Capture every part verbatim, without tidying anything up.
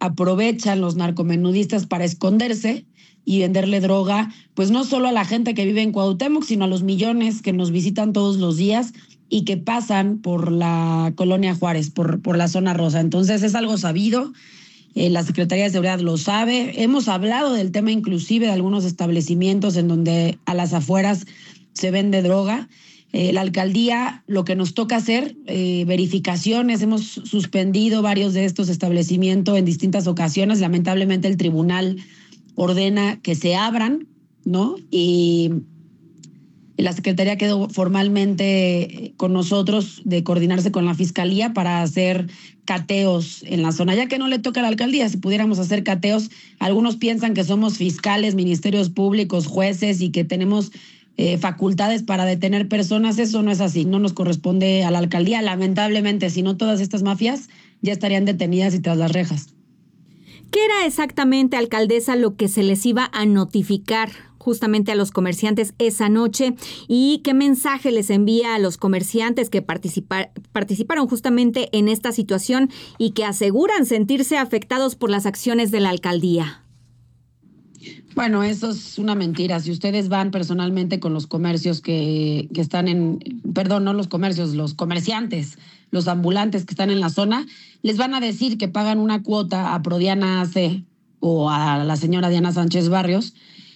aprovechan los narcomenudistas para esconderse y venderle droga, pues no solo a la gente que vive en Cuauhtémoc, sino a los millones que nos visitan todos los días y que pasan por la Colonia Juárez, por, por la zona rosa. Entonces es algo sabido, eh, la Secretaría de Seguridad lo sabe. Hemos hablado del tema inclusive de algunos establecimientos en donde a las afueras se vende droga. Eh, la alcaldía, lo que nos toca hacer, eh, verificaciones, hemos suspendido varios de estos establecimientos en distintas ocasiones. Lamentablemente el tribunal ordena que se abran, ¿no? Y la Secretaría quedó formalmente con nosotros de coordinarse con la Fiscalía para hacer cateos en la zona, ya que no le toca a la alcaldía. Si pudiéramos hacer cateos, algunos piensan que somos fiscales, ministerios públicos, jueces y que tenemos eh, facultades para detener personas. Eso no es así, no nos corresponde a la alcaldía. Lamentablemente, si no, todas estas mafias ya estarían detenidas y tras las rejas. ¿Qué era exactamente, alcaldesa, lo que se les iba a notificar justamente a los comerciantes esa noche? ¿Y qué mensaje les envía a los comerciantes que participar, participaron justamente en esta situación y que aseguran sentirse afectados por las acciones de la alcaldía? Bueno, eso es una mentira. Si ustedes van personalmente con los comercios que, que están en, perdón, no los comercios, los comerciantes, los ambulantes que están en la zona, les van a decir que pagan una cuota a Prodiana A C o a la señora Diana Sánchez Barrios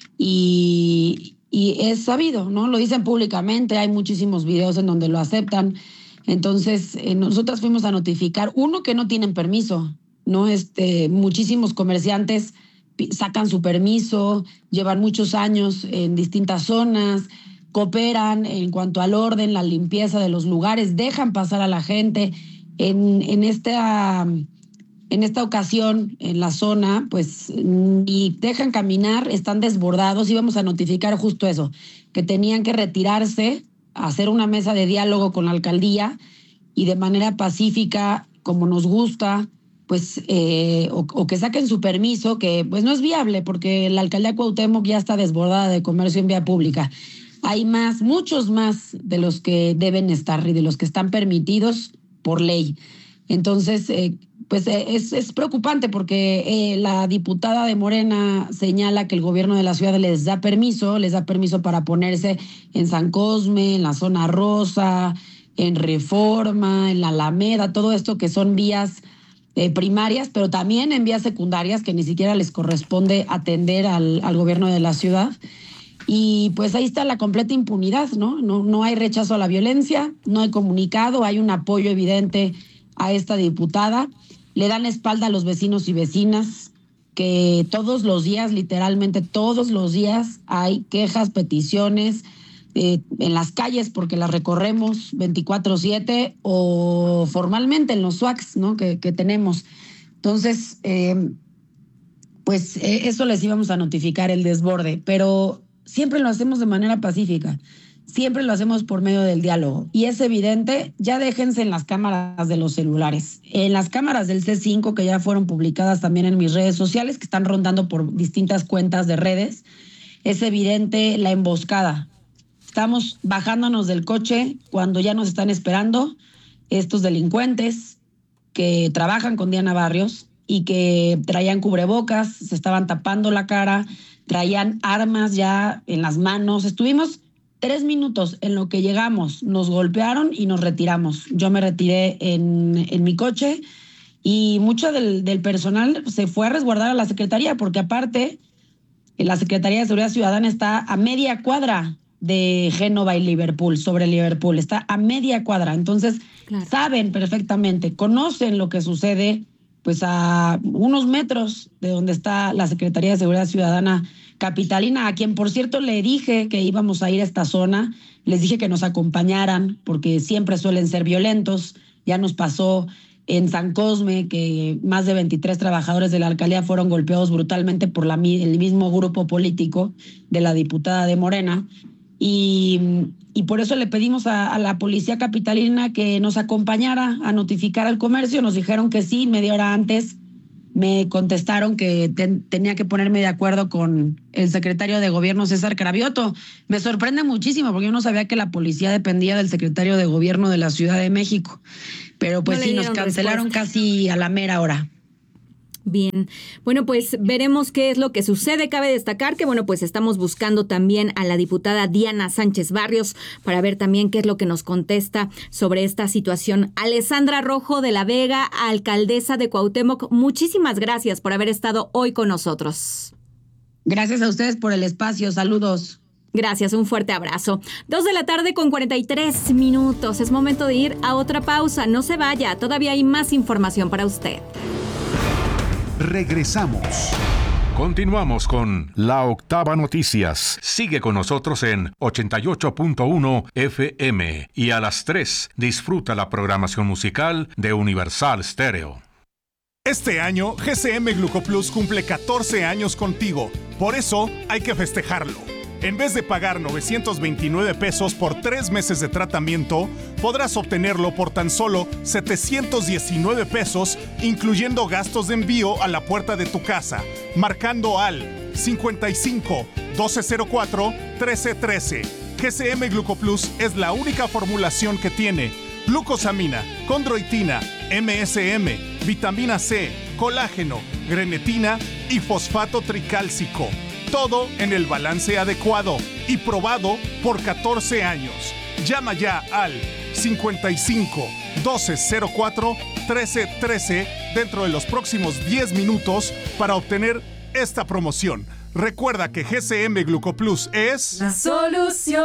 y, y es sabido, ¿no? Lo dicen públicamente, hay muchísimos videos en donde lo aceptan. Entonces, eh, nosotras fuimos a notificar, uno, que no tienen permiso, ¿no? Este, muchísimos comerciantes sacan su permiso, llevan muchos años en distintas zonas, cooperan en cuanto al orden, la limpieza de los lugares, dejan pasar a la gente. En, en, esta, en esta ocasión, en la zona, pues ni dejan caminar, están desbordados. Íbamos a notificar justo eso, que tenían que retirarse, hacer una mesa de diálogo con la alcaldía y de manera pacífica, como nos gusta, pues eh, o, o que saquen su permiso, que pues no es viable porque la alcaldía Cuauhtémoc ya está desbordada de comercio en vía pública. Hay más, muchos más de los que deben estar y de los que están permitidos por ley. Entonces, eh, pues eh, es, es preocupante porque eh, la diputada de Morena señala que el gobierno de la ciudad les da permiso, les da permiso para ponerse en San Cosme, en la zona rosa, en Reforma, en la Alameda, todo esto que son vías Eh, primarias, pero también en vías secundarias que ni siquiera les corresponde atender al, al gobierno de la ciudad. Y pues ahí está la completa impunidad, ¿no? No, no hay rechazo a la violencia, no hay comunicado, hay un apoyo evidente a esta diputada. Le dan espalda a los vecinos y vecinas, que todos los días, literalmente todos los días, hay quejas, peticiones, Eh, en las calles porque las recorremos veinticuatro siete o formalmente en los S W A Cs, ¿no? que, que tenemos. Entonces, eh, pues eh, eso les íbamos a notificar, el desborde, pero siempre lo hacemos de manera pacífica, siempre lo hacemos por medio del diálogo y es evidente. Ya déjense en las cámaras de los celulares, en las cámaras del C cinco que ya fueron publicadas también en mis redes sociales, que están rondando por distintas cuentas de redes. Es evidente la emboscada. Estamos bajándonos del coche cuando ya nos están esperando estos delincuentes que trabajan con Diana Barrios y que traían cubrebocas, se estaban tapando la cara, traían armas ya en las manos. Estuvimos tres minutos en lo que llegamos, nos golpearon y nos retiramos. Yo me retiré en, en mi coche y mucho del, del personal se fue a resguardar a la Secretaría, porque aparte la Secretaría de Seguridad Ciudadana está a media cuadra de Génova y Liverpool, sobre Liverpool, está a media cuadra. Entonces, claro, saben perfectamente, conocen lo que sucede pues a unos metros de donde está la Secretaría de Seguridad Ciudadana capitalina, a quien por cierto le dije que íbamos a ir a esta zona, les dije que nos acompañaran porque siempre suelen ser violentos. Ya nos pasó en San Cosme que más de veintitrés trabajadores de la alcaldía fueron golpeados brutalmente por la, el mismo grupo político de la diputada de Morena. Y, y por eso le pedimos a, a la policía capitalina que nos acompañara a notificar al comercio. Nos dijeron que sí, media hora antes me contestaron que ten, tenía que ponerme de acuerdo con el secretario de gobierno, César Cravioto. Me sorprende muchísimo porque yo no sabía que la policía dependía del secretario de gobierno de la Ciudad de México. Pero pues no sí, nos cancelaron respuesta. Casi a la mera hora. Bien, bueno, pues veremos qué es lo que sucede. Cabe destacar que, bueno, pues estamos buscando también a la diputada Diana Sánchez Barrios para ver también qué es lo que nos contesta sobre esta situación. Alessandra Rojo de la Vega, alcaldesa de Cuauhtémoc, muchísimas gracias por haber estado hoy con nosotros. Gracias a ustedes por el espacio. Saludos. Gracias, un fuerte abrazo. Dos de la tarde con cuarenta y tres minutos. Es momento de ir a otra pausa. No se vaya, todavía hay más información para usted. Regresamos. Continuamos con La Octava Noticias. Sigue con nosotros en ochenta y ocho punto uno F M y a las tres disfruta la programación musical de Universal Stereo. Este año, G C M Glucoplus cumple catorce años contigo. Por eso, hay que festejarlo. En vez de pagar novecientos veintinueve pesos por tres meses de tratamiento, podrás obtenerlo por tan solo setecientos diecinueve pesos, incluyendo gastos de envío a la puerta de tu casa, marcando al cincuenta y cinco, doce cero cuatro, trece trece. G C M Glucoplus es la única formulación que tiene glucosamina, condroitina, M S M, vitamina C, colágeno, grenetina y fosfato tricálcico. Todo en el balance adecuado y probado por catorce años. Llama ya al cincuenta y cinco, doce cero cuatro, trece trece dentro de los próximos diez minutos para obtener esta promoción. Recuerda que G C M Glucoplus es la solución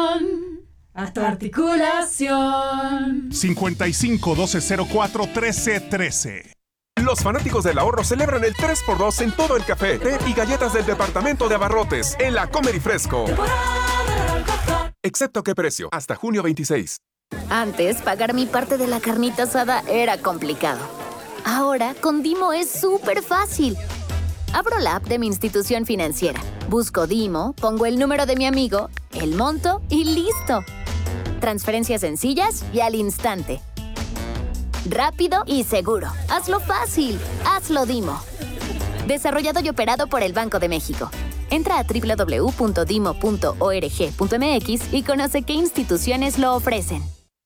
a tu articulación. cincuenta y cinco, doce cero cuatro, trece trece. Los fanáticos del ahorro celebran el tres por dos en todo el café, té y galletas del departamento de abarrotes en la Comer y Fresco. Excepto qué precio, hasta junio veintiséis. Antes, pagar mi parte de la carnita asada era complicado. Ahora, con Dimo es súper fácil. Abro la app de mi institución financiera, busco Dimo, pongo el número de mi amigo, el monto y listo. Transferencias sencillas y al instante. Rápido y seguro. Hazlo fácil. Hazlo Dimo. Desarrollado y operado por el Banco de México. Entra a doble u doble u doble u punto dimo punto org punto m x y conoce qué instituciones lo ofrecen.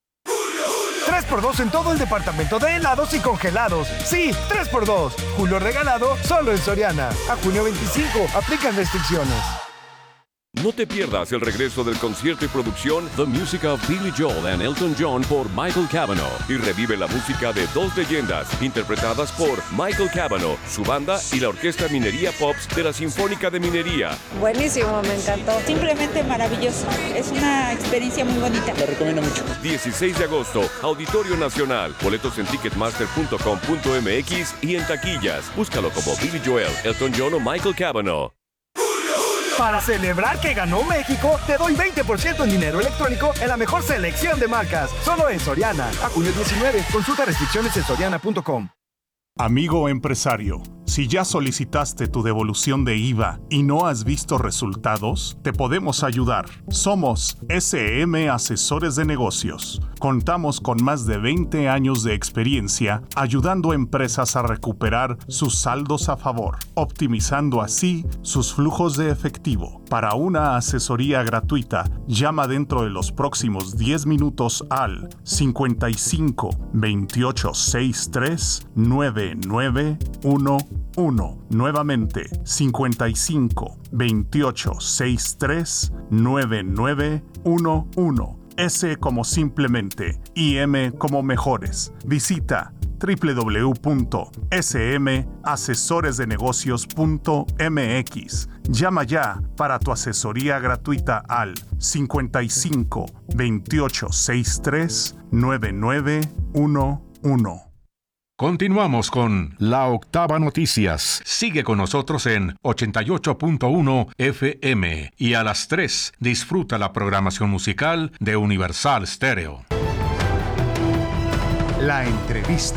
tres por dos en todo el departamento de helados y congelados. Sí, tres por dos. Julio regalado solo en Soriana. A junio veinticinco. Aplican restricciones. No te pierdas el regreso del concierto y producción The Music of Billy Joel and Elton John por Michael Cavanaugh y revive la música de dos leyendas interpretadas por Michael Cavanaugh, su banda y la Orquesta Minería Pops de la Sinfónica de Minería. Buenísimo, me encantó. Simplemente maravilloso. Es una experiencia muy bonita. Lo recomiendo mucho. dieciséis de agosto, Auditorio Nacional. Boletos en ticketmaster punto com punto m x y en taquillas. Búscalo como Billy Joel, Elton John o Michael Cavanaugh. Para celebrar que ganó México, te doy veinte por ciento en dinero electrónico en la mejor selección de marcas. Solo en Soriana. A junio diecinueve. Consulta restricciones en soriana punto com. Amigo empresario, si ya solicitaste tu devolución de I V A y no has visto resultados, te podemos ayudar. Somos S M Asesores de Negocios. Contamos con más de veinte años de experiencia ayudando a empresas a recuperar sus saldos a favor, optimizando así sus flujos de efectivo. Para una asesoría gratuita, llama dentro de los próximos diez minutos al cincuenta y cinco, veintiocho, sesenta y tres, nueve nueve uno uno. Nuevamente, cincuenta y cinco, veintiocho, sesenta y tres, nueve nueve uno uno. S como simplemente y M como mejores. Visita doble u doble u doble u punto s m asesores de negocios punto m x. Llama ya para tu asesoría gratuita al cincuenta y cinco, veintiocho, sesenta y tres, nueve nueve uno uno. Continuamos con La Octava Noticias. Sigue con nosotros en ochenta y ocho punto uno F M y a las tres disfruta la programación musical de Universal Stereo. La entrevista.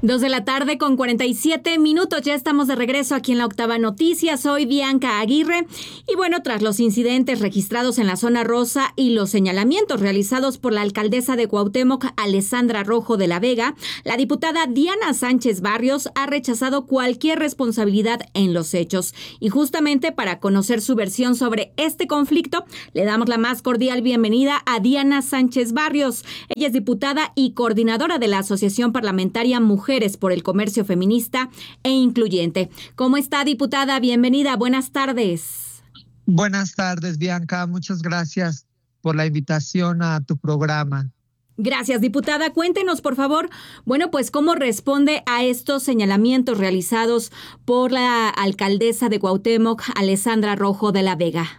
Dos de la tarde con cuarenta y siete minutos. Ya estamos de regreso aquí en la Octava Noticias. Soy Bianca Aguirre. Y bueno, tras los incidentes registrados en la zona rosa y los señalamientos realizados por la alcaldesa de Cuauhtémoc, Alessandra Rojo de la Vega, la diputada Diana Sánchez Barrios ha rechazado cualquier responsabilidad en los hechos. Y justamente para conocer su versión sobre este conflicto, le damos la más cordial bienvenida a Diana Sánchez Barrios. Ella es diputada y coordinadora de la Asociación Parlamentaria Mujeres por el Comercio Feminista e Incluyente. ¿Cómo está, diputada? Bienvenida. Buenas tardes. Buenas tardes, Bianca. Muchas gracias por la invitación a tu programa. Gracias, diputada. Cuéntenos, por favor, bueno, pues cómo responde a estos señalamientos realizados por la alcaldesa de Cuauhtémoc, Alessandra Rojo de la Vega.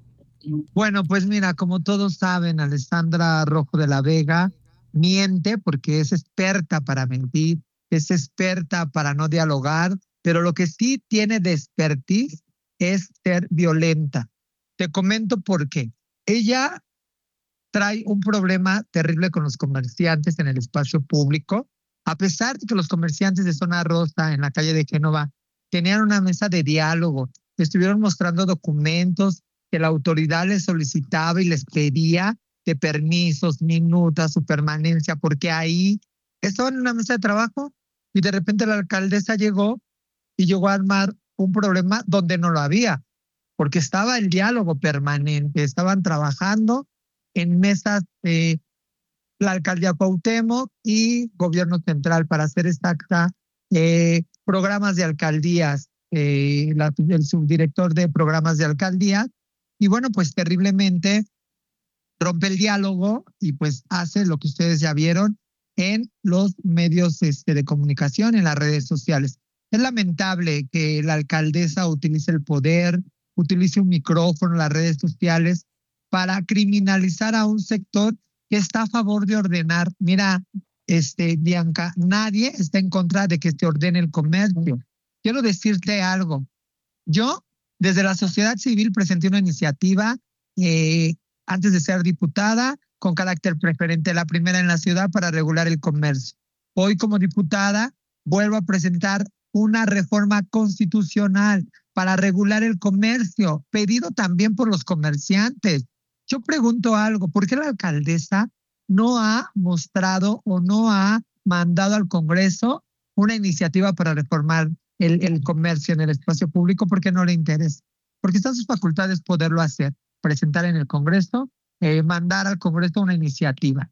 Bueno, pues mira, como todos saben, Alessandra Rojo de la Vega miente porque es experta para mentir, es experta para no dialogar, pero lo que sí tiene de expertise es ser violenta. Te comento por qué. Ella trae un problema terrible con los comerciantes en el espacio público, a pesar de que los comerciantes de Zona Rosa en la calle de Génova tenían una mesa de diálogo, estuvieron mostrando documentos que la autoridad les solicitaba y les pedía de permisos, minutas, su permanencia, porque ahí estaban en una mesa de trabajo y de repente la alcaldesa llegó y llegó a armar un problema donde no lo había, porque estaba el diálogo permanente, estaban trabajando en mesas de la alcaldía Cuauhtémoc y gobierno central, para hacer exacta, eh, programas de alcaldías, eh, la, el subdirector de programas de alcaldía, y bueno, pues terriblemente rompe el diálogo y pues hace lo que ustedes ya vieron en los medios este, de comunicación, en las redes sociales. Es lamentable que la alcaldesa utilice el poder, utilice un micrófono, las redes sociales, para criminalizar a un sector que está a favor de ordenar. Mira, este, Bianca, nadie está en contra de que se ordene el comercio. Quiero decirte algo. Yo, desde la sociedad civil, presenté una iniciativa eh, antes de ser diputada, con carácter preferente, la primera en la ciudad para regular el comercio. Hoy, como diputada, vuelvo a presentar una reforma constitucional para regular el comercio, pedido también por los comerciantes. Yo pregunto algo, ¿por qué la alcaldesa no ha mostrado o no ha mandado al Congreso una iniciativa para reformar el, el comercio en el espacio público? ¿Por qué no le interesa? Porque están sus facultades poderlo hacer, presentar en el Congreso, eh, mandar al Congreso una iniciativa.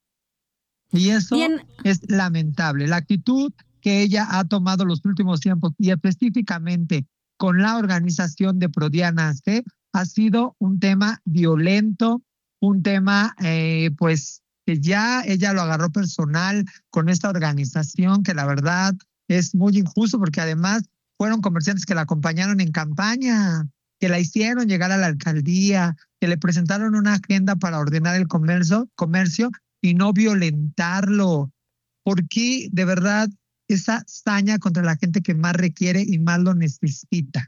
Y eso Bien. es lamentable. La actitud que ella ha tomado los últimos tiempos y específicamente con la organización de Prodiana C, ha sido un tema violento, un tema eh, pues que ya ella lo agarró personal con esta organización, que la verdad es muy injusto porque además fueron comerciantes que la acompañaron en campaña, que la hicieron llegar a la alcaldía, que le presentaron una agenda para ordenar el comercio, comercio y no violentarlo. ¿Por qué de verdad esa saña contra la gente que más requiere y más lo necesita?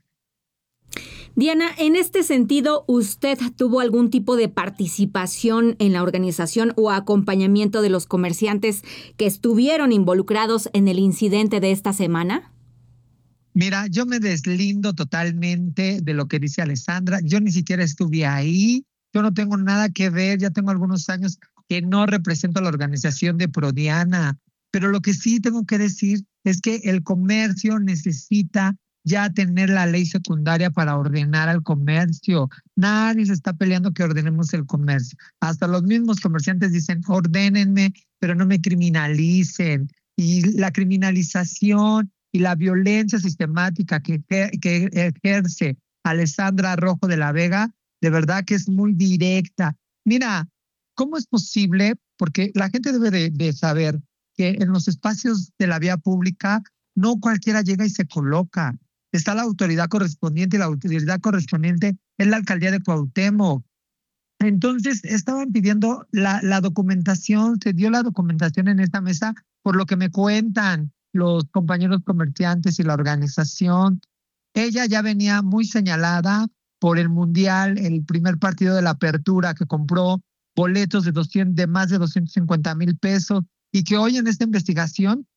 Diana, en este sentido, ¿usted tuvo algún tipo de participación en la organización o acompañamiento de los comerciantes que estuvieron involucrados en el incidente de esta semana? Mira, yo me deslindo totalmente de lo que dice Alessandra. Yo ni siquiera estuve ahí. Yo no tengo nada que ver. Ya tengo algunos años que no represento a la organización de Prodiana. Pero lo que sí tengo que decir es que el comercio necesita ya tener la ley secundaria para ordenar al comercio. Nadie se está peleando que ordenemos el comercio. Hasta los mismos comerciantes dicen, ordénenme, pero no me criminalicen. Y la criminalización y la violencia sistemática que, que ejerce Alessandra Rojo de la Vega, de verdad que es muy directa. Mira, ¿cómo es posible? Porque la gente debe de, de saber que en los espacios de la vía pública no cualquiera llega y se coloca. Está la autoridad correspondiente y la autoridad correspondiente es la alcaldía de Cuauhtémoc. Entonces estaban pidiendo la, la documentación, se dio la documentación en esta mesa por lo que me cuentan los compañeros comerciantes y la organización. Ella ya venía muy señalada por el Mundial, el primer partido de la Apertura, que compró boletos de, doscientos, de más de doscientos cincuenta mil pesos y que hoy en esta investigación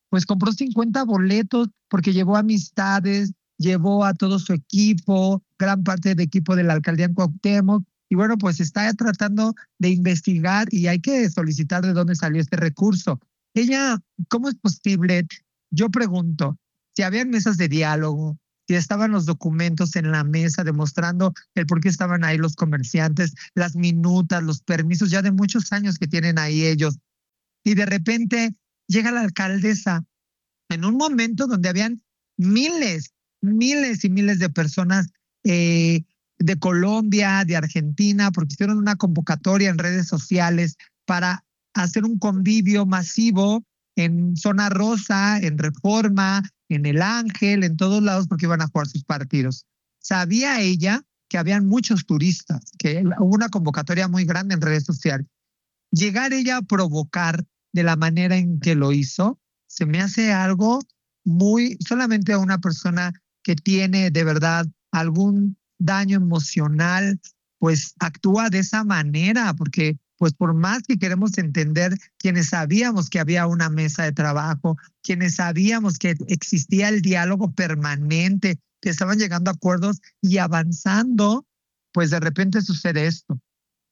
pues compró cincuenta boletos porque llevó amistades, llevó a todo su equipo, gran parte del equipo de la alcaldía en Cuauhtémoc, y bueno, pues está tratando de investigar y hay que solicitar de dónde salió este recurso. Ella, ¿cómo es posible? Yo pregunto, si habían mesas de diálogo, si estaban los documentos en la mesa demostrando el por qué estaban ahí los comerciantes, las minutas, los permisos ya de muchos años que tienen ahí ellos, y de repente llega la alcaldesa en un momento donde habían miles, miles y miles de personas eh, de Colombia, de Argentina, porque hicieron una convocatoria en redes sociales para hacer un convivio masivo en Zona Rosa, en Reforma, en El Ángel, en todos lados, porque iban a jugar sus partidos. Sabía ella que habían muchos turistas, que hubo una convocatoria muy grande en redes sociales. Llegar ella a provocar de la manera en que lo hizo, se me hace algo muy, solamente a una persona que tiene de verdad algún daño emocional, pues actúa de esa manera, porque pues por más que queremos entender, quienes sabíamos que había una mesa de trabajo, quienes sabíamos que existía el diálogo permanente, que estaban llegando a acuerdos y avanzando, pues de repente sucede esto.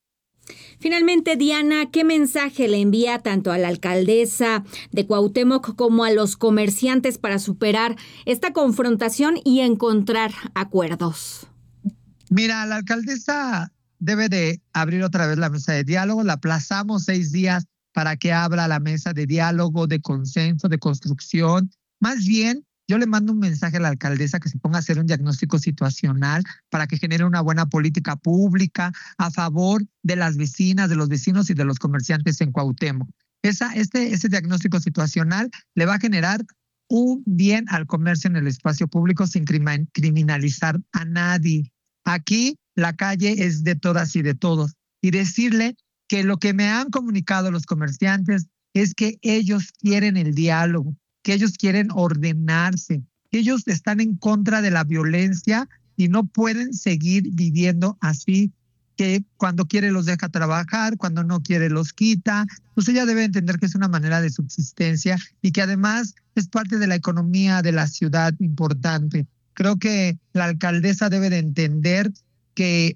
Finalmente, Diana, ¿qué mensaje le envía tanto a la alcaldesa de Cuauhtémoc como a los comerciantes para superar esta confrontación y encontrar acuerdos? Mira, la alcaldesa debe de abrir otra vez la mesa de diálogo. La aplazamos seis días para que abra la mesa de diálogo, de consenso, de construcción. Más bien, yo le mando un mensaje a la alcaldesa que se ponga a hacer un diagnóstico situacional para que genere una buena política pública a favor de las vecinas, de los vecinos y de los comerciantes en Cuauhtémoc. Esa, este, ese diagnóstico situacional le va a generar un bien al comercio en el espacio público sin criminalizar a nadie. Aquí la calle es de todas y de todos. Y decirle que lo que me han comunicado los comerciantes es que ellos quieren el diálogo, que ellos quieren ordenarse, que ellos están en contra de la violencia y no pueden seguir viviendo así, que cuando quiere los deja trabajar, cuando no quiere los quita. Pues ella debe entender que es una manera de subsistencia y que además es parte de la economía de la ciudad importante. Creo que la alcaldesa debe de entender que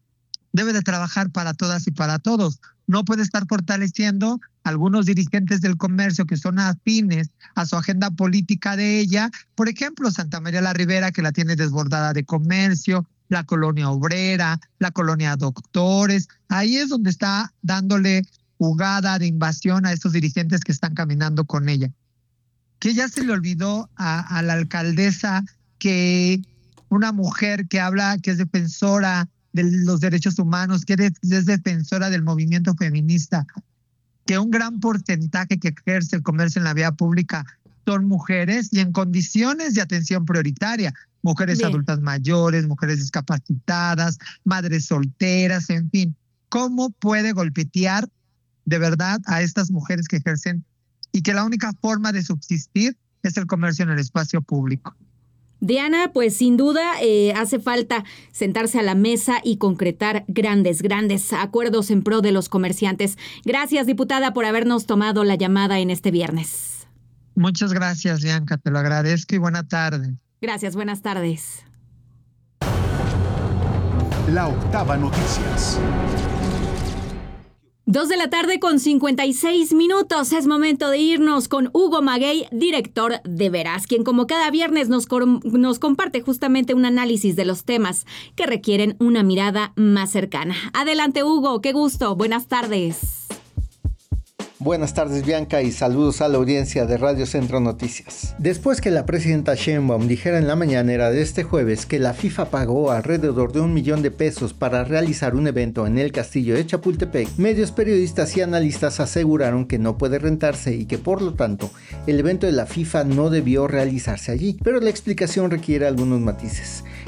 debe de trabajar para todas y para todos. No puede estar fortaleciendo a algunos dirigentes del comercio que son afines a su agenda política de ella. Por ejemplo, Santa María la Ribera, que la tiene desbordada de comercio, la colonia obrera, la colonia Doctores. Ahí es donde está dándole jugada de invasión a estos dirigentes que están caminando con ella. Que ya se le olvidó a, a la alcaldesa que una mujer que habla, que es defensora de los derechos humanos, que es defensora del movimiento feminista, que un gran porcentaje que ejerce el comercio en la vía pública son mujeres y en condiciones de atención prioritaria, mujeres Bien. adultas mayores, mujeres discapacitadas, madres solteras, en fin. ¿Cómo puede golpetear de verdad a estas mujeres que ejercen y que la única forma de subsistir es el comercio en el espacio público? Diana, pues sin duda eh, hace falta sentarse a la mesa y concretar grandes, grandes acuerdos en pro de los comerciantes. Gracias, diputada, por habernos tomado la llamada en este viernes. Muchas gracias, Bianca, te lo agradezco y buena tarde. Gracias, buenas tardes. La Octava Noticias. Dos de la tarde con cincuenta y seis minutos. Es momento de irnos con Hugo Maguey, director de Veraz, quien como cada viernes nos, nos comparte justamente un análisis de los temas que requieren una mirada más cercana. Adelante, Hugo, qué gusto. Buenas tardes. Buenas tardes, Bianca, y saludos a la audiencia de Radio Centro Noticias. Después que la presidenta Sheinbaum dijera en la mañanera de este jueves que la FIFA pagó alrededor de un millón de pesos para realizar un evento en el castillo de Chapultepec, medios periodistas y analistas aseguraron que no puede rentarse y que por lo tanto el evento de la FIFA no debió realizarse allí, pero la explicación requiere algunos matices.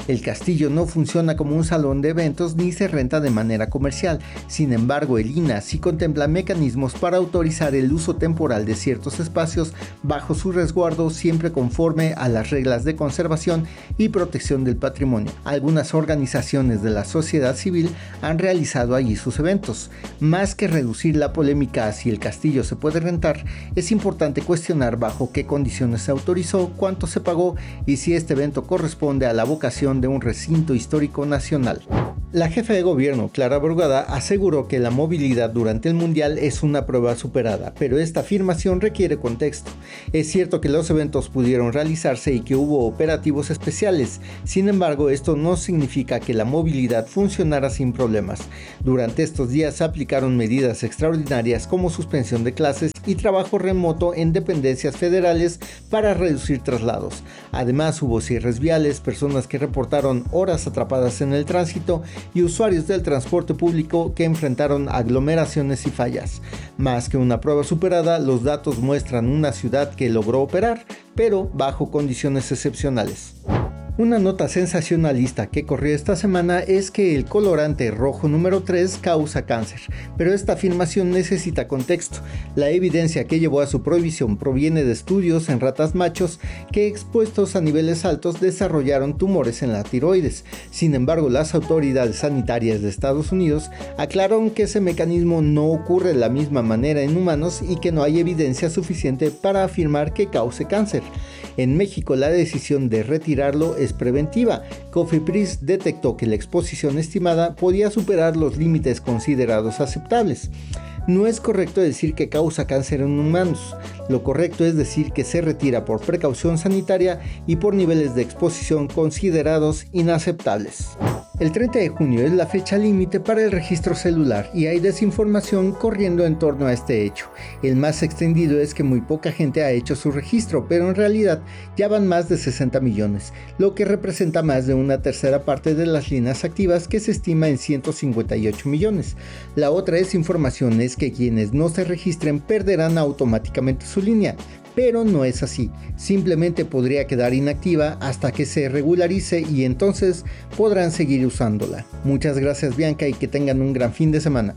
El castillo no funciona como un salón de eventos ni se renta de manera comercial. Sin embargo, el I N A sí contempla mecanismos para autorizar el uso temporal de ciertos espacios bajo su resguardo, siempre conforme a las reglas de conservación y protección del patrimonio. Algunas organizaciones de la sociedad civil han realizado allí sus eventos. Más que reducir la polémica a si el castillo se puede rentar, es importante cuestionar bajo qué condiciones se autorizó, cuánto se pagó y si este evento corresponde a la vocación de un recinto histórico nacional. La jefa de gobierno, Clara Brugada, aseguró que la movilidad durante el Mundial es una prueba superada, pero esta afirmación requiere contexto. Es cierto que los eventos pudieron realizarse y que hubo operativos especiales, sin embargo, esto no significa que la movilidad funcionara sin problemas. Durante estos días se aplicaron medidas extraordinarias como suspensión de clases y trabajo remoto en dependencias federales para reducir traslados. Además, hubo cierres viales, personas que reportaron horas atrapadas en el tránsito y usuarios del transporte público que enfrentaron aglomeraciones y fallas. Más que una prueba superada, los datos muestran una ciudad que logró operar, pero bajo condiciones excepcionales. Una nota sensacionalista que corrió esta semana es que el colorante rojo número tres causa cáncer, pero esta afirmación necesita contexto. La evidencia que llevó a su prohibición proviene de estudios en ratas machos que, expuestos a niveles altos, desarrollaron tumores en la tiroides. Sin embargo, las autoridades sanitarias de Estados Unidos aclararon que ese mecanismo no ocurre de la misma manera en humanos y que no hay evidencia suficiente para afirmar que cause cáncer. En México, la decisión de retirarlo es preventiva. Cofepris detectó que la exposición estimada podía superar los límites considerados aceptables. No es correcto decir que causa cáncer en humanos. Lo correcto es decir que se retira por precaución sanitaria y por niveles de exposición considerados inaceptables. El treinta de junio es la fecha límite para el registro celular y hay desinformación corriendo en torno a este hecho. El más extendido es que muy poca gente ha hecho su registro, pero en realidad ya van más de sesenta millones, lo que representa más de una tercera parte de las líneas activas, que se estima en ciento cincuenta y ocho millones. La otra desinformación es que quienes no se registren perderán automáticamente su línea. Pero no es así, simplemente podría quedar inactiva hasta que se regularice y entonces podrán seguir usándola. Muchas gracias, Bianca, y que tengan un gran fin de semana.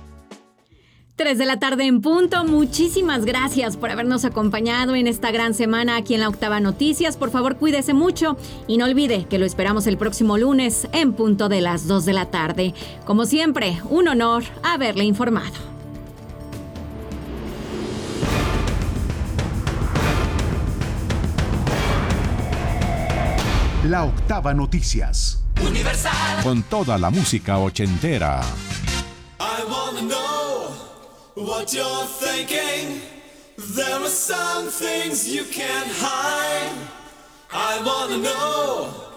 tres de la tarde en punto. Muchísimas gracias por habernos acompañado en esta gran semana aquí en La Octava Noticias. Por favor, cuídese mucho y no olvide que lo esperamos el próximo lunes en punto de las dos de la tarde. Como siempre, un honor haberle informado. La Octava Noticias. Universal. Con toda la música ochentera. I wanna know what you're thinking. There are some things you can't hide. I wanna know